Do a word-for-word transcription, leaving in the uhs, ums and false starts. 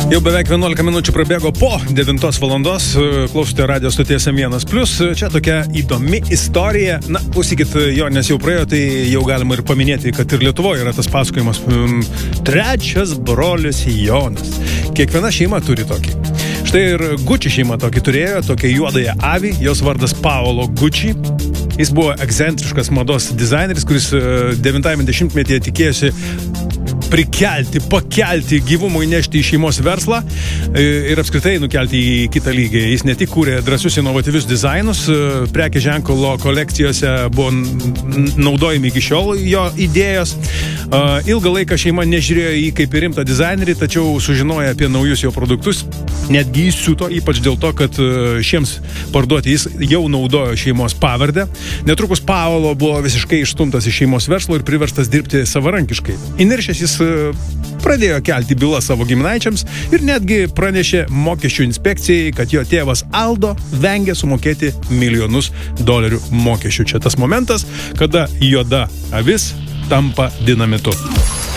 Jau beveik vienuolika minučių prabėgo po devintos valandos, klausote radio stoties M vienas plius. Čia tokia įdomi istorija. Na, klausykit, jo, nes jau praėjo, tai jau galima ir paminėti, kad ir Lietuvoje yra tas pasakojimas. Trečias brolis Jonas. Kiekviena šeima turi tokį. Štai ir Gucci šeima tokį turėjo, tokią juodąją avį, jos vardas Paolo Gucci. Jis buvo ekscentriškas mados dizaineris, kuris devintajame dešimtmetyje tikėjosi prikelti, pakelti gyvumų, įnešti į šeimos verslą ir apskritai nukelti į kitą lygį. Jis ne tik kūrė drąsius inovatyvius dizainus, prekės ženklo kolekcijose buvo naudojami iki šiol jo idėjos. Ilgą laiką šeima nežiūrėjo į kaip ir rimtą dizainerį, tačiau sužinojo apie naujus jo produktus. Netgi įsiuto, ypač dėl to, kad šiems parduoti jis jau naudojo šeimos pavardę. Netrukus Paolo buvo visiškai išstumtas iš šeimos verslo ir priverstas dirbti savarankiškai. Įniršęs jis pradėjo kelti bylą savo giminaičiams ir netgi pranešė mokesčių inspekcijai, kad jo tėvas Aldo vengia sumokėti milijonus dolerių mokesčių. Čia tas momentas, kada juoda avis tampa dinamitu.